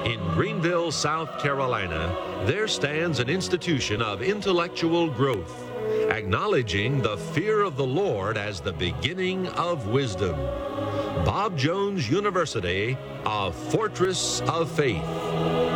In Greenville, South Carolina, there stands an institution of intellectual growth, acknowledging the fear of the Lord as the beginning of wisdom. Bob Jones University, a fortress of faith.